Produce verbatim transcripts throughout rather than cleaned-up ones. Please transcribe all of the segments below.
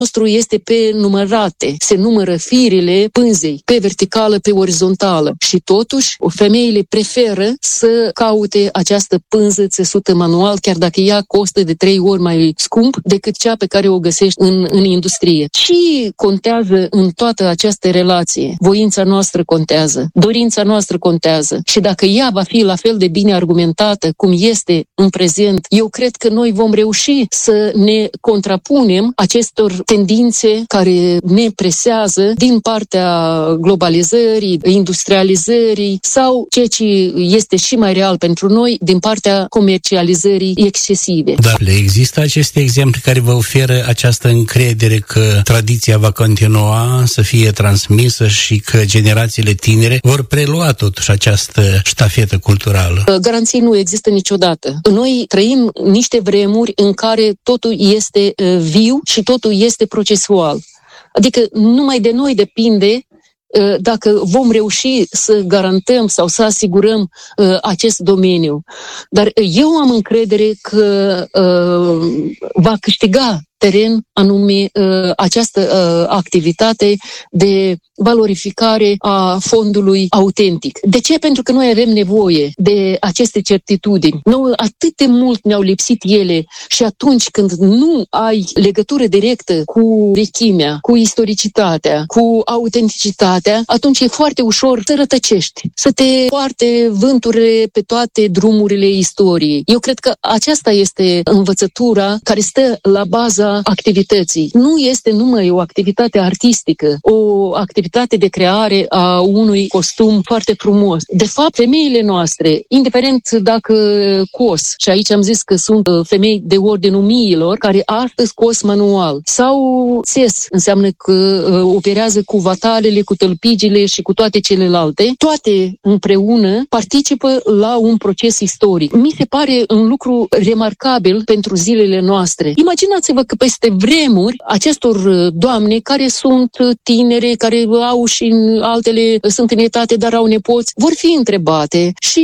nostru este pe numărate. Se numără firele pânzei, pe verticală, pe orizontală. Și totuși, femeile preferă să caute această pânză țesută manual, chiar dacă ea costă de trei ori mai scump decât cea pe care o găsești în, în industrie. Ce contează în toată această relație? Voința noastră contează, dorința noastră contează. Și dacă ea va fi la fel de bine argumentată cum este în prezent, eu cred că noi vom reuși să ne contrapunem acestor tendințe care ne presează din partea globalizării, industrializării sau ceea ce este și mai real pentru noi, din partea comercializării excesive. Dar le există aceste exemple care vă oferă această încredere că tradiția va continua să fie transmisă și că generațiile tinere vor prelua totuși această ștafetă culturală? Garanții nu există niciodată. Noi trăim niște vremuri în care totul este viu și totul este procesual. Adică numai de noi depinde dacă vom reuși să garantăm sau să asigurăm uh, acest domeniu. Dar eu am încredere că uh, va câștiga teren anume uh, această uh, activitate de valorificare a fondului autentic. De ce? Pentru că noi avem nevoie de aceste certitudini. Noi atât de mult ne-au lipsit ele și atunci când nu ai legătură directă cu vechimea, cu istoricitatea, cu autenticitatea, atunci e foarte ușor să rătăcești, să te poarte vânturile pe toate drumurile istoriei. Eu cred că aceasta este învățătura care stă la baza activității. Nu este numai o activitate artistică, o activitate de creare a unui costum foarte frumos. De fapt, femeile noastre, indiferent dacă cos, și aici am zis că sunt femei de ordinul miilor, care astăzi cos manual, sau țes, înseamnă că operează cu vatalele, cu tălpigile și cu toate celelalte, toate împreună participă la un proces istoric. Mi se pare un lucru remarcabil pentru zilele noastre. Imaginați-vă că peste vremuri acestor doamne care sunt tinere, care au și altele sunt în etate, dar au nepoți, vor fi întrebate și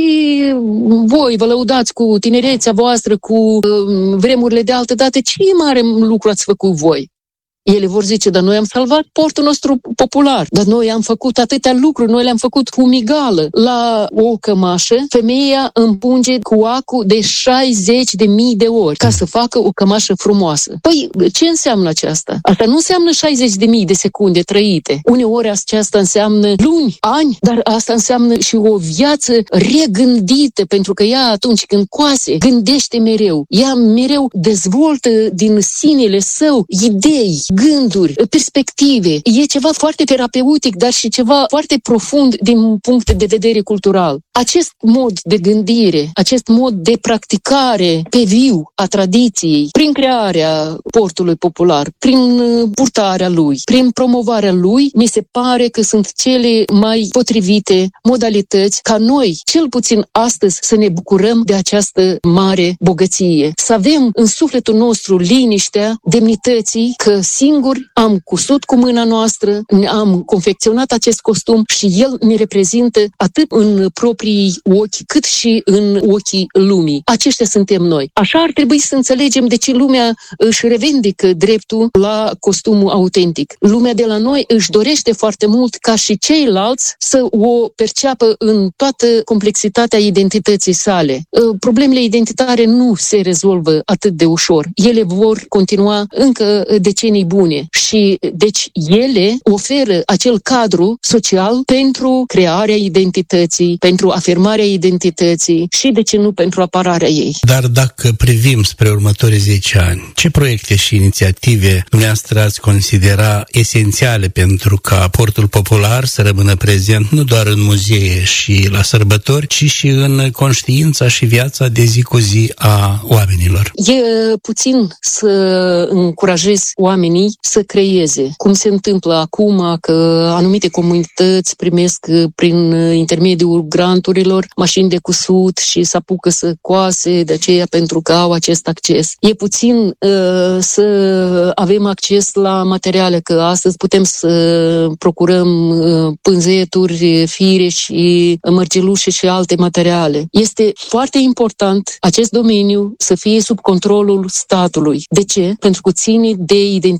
voi vă lăudați cu tinerețea voastră, cu vremurile de altă dată, ce mare lucru ați făcut voi? Ele vor zice, dar noi am salvat portul nostru popular, dar noi am făcut atâtea lucruri, noi le-am făcut cu migală. La o cămașă, femeia împunge cu acu de șaizeci de mii de ori ca să facă o cămașă frumoasă. Păi, ce înseamnă aceasta? Asta nu înseamnă șaizeci de mii de secunde trăite. Uneori aceasta înseamnă luni, ani, dar asta înseamnă și o viață regândită, pentru că ea atunci când coase, gândește mereu. Ea mereu dezvoltă din sinele său idei, gânduri, perspective. E ceva foarte terapeutic, dar și ceva foarte profund din punct de vedere cultural. Acest mod de gândire, acest mod de practicare pe viu a tradiției, prin crearea portului popular, prin purtarea lui, prin promovarea lui, mi se pare că sunt cele mai potrivite modalități ca noi, cel puțin astăzi, să ne bucurăm de această mare bogăție. Să avem în sufletul nostru liniștea demnității că singuri am cusut cu mâna noastră, am confecționat acest costum și el ne reprezintă atât în proprii ochi, cât și în ochii lumii. Aceștia suntem noi. Așa ar trebui să înțelegem de ce lumea își revendică dreptul la costumul autentic. Lumea de la noi își dorește foarte mult ca și ceilalți să o perceapă în toată complexitatea identității sale. Problemele identitare nu se rezolvă atât de ușor. Ele vor continua încă decenii bune și deci ele oferă acel cadru social pentru crearea identității, pentru afirmarea identității și, de ce nu, pentru apărarea ei. Dar dacă privim spre următorii zece ani, ce proiecte și inițiative dumneavoastră ați considera esențiale pentru ca portul popular să rămână prezent nu doar în muzee și la sărbători, ci și în conștiința și viața de zi cu zi a oamenilor? E puțin să încurajezi oamenii să creeze. Cum se întâmplă acum că anumite comunități primesc prin intermediul granturilor mașini de cusut și se apucă să coase, de aceea pentru că au acest acces. E puțin uh, să avem acces la materiale, că astăzi putem să procurăm uh, pânzeturi, fire și mărgelușe și alte materiale. Este foarte important acest domeniu să fie sub controlul statului. De ce? Pentru că ține de identitate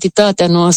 diversitatea noastră,